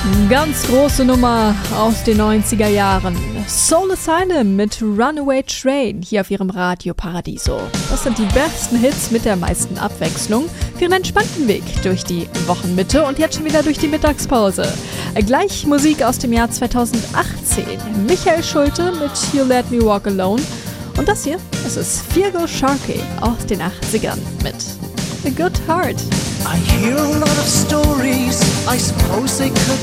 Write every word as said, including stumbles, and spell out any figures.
Ganz große Nummer aus den neunziger Jahren. Soul Asylum mit Runaway Train hier auf ihrem Radio Paradiso. Das sind die besten Hits mit der meisten Abwechslung für einen entspannten Weg durch die Wochenmitte und jetzt schon wieder durch die Mittagspause. Gleich Musik aus dem Jahr zweitausendachtzehn. Michael Schulte mit You Let Me Walk Alone. Und das hier, das ist Feargo Sharkey aus den achtzigern mit A Good Heart. I hear a lot of stories, I suppose they could